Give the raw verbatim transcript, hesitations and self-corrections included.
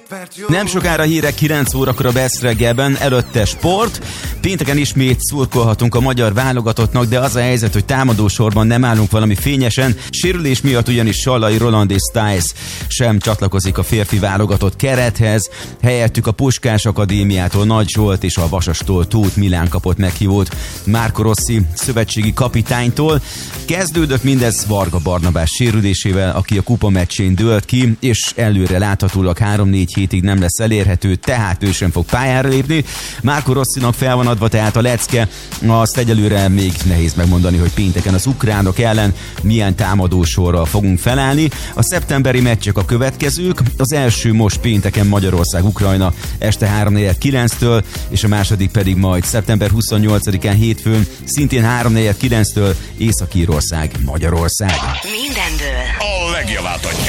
Nem sokára hírek kilenc órakor a Best reggelben, előtte sport. Pénteken ismét szurkolhatunk a magyar válogatottnak, de az a helyzet, hogy támadósorban nem állunk valami fényesen. Sérülés miatt ugyanis Sallai Roland és Stiles sem csatlakozik a férfi válogatott kerethez. Helyettük a Puskás Akadémiától Nagy Zsolt és a Vasastól Tóth Milán kapott meghívót Marco Rossi szövetségi kapitánytól. Kezdődött mindez Varga Barnabás sérülésével, aki a kupa meccsén dőlt ki, és előre láthatólag három-négy hétig nem lesz elérhető, tehát ő sem fog pályára lépni. Marco Rossinak fel van adva tehát a lecke, azt egyelőre még nehéz megmondani, hogy pénteken az ukránok ellen milyen támadósorral fogunk felállni. A szeptemberi meccsek a következők, az első most pénteken Magyarország-Ukrajna este három negyven kilenctől, és a második pedig majd szeptember huszonnyolcadikán hétfőn szintén három negyven kilenctől Észak-Írország, Magyarország. Mindenből a legjavát adjuk.